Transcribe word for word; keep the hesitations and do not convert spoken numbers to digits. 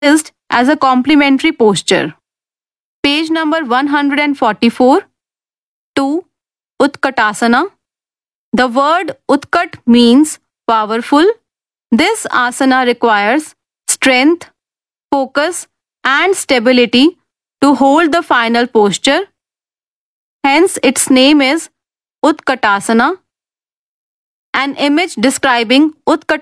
used as a complementary posture. Page number one hundred forty-four. two. Utkatasana. The word Utkat means powerful. This asana requires strength, focus, and stability to hold the final posture. Hence, its name is Utkatasana. An image describing Utkatasana